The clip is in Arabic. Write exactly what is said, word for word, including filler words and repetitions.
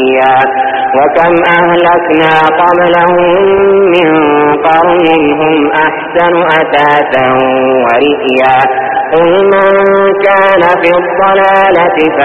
وكم أهلكنا قبلهم من قرن هم أحسن أثاثا ورئيا قل من كان في الضلالة